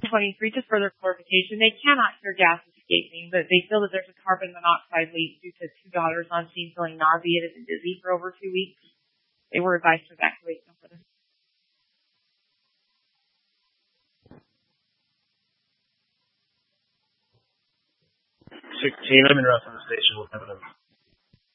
23, just further clarification, they cannot hear gas escaping, but they feel that there's a carbon monoxide leak due to two daughters on scene feeling nauseated and dizzy for over 2 weeks. They were advised to evacuate. 16, I'm in Russell Station with evidence.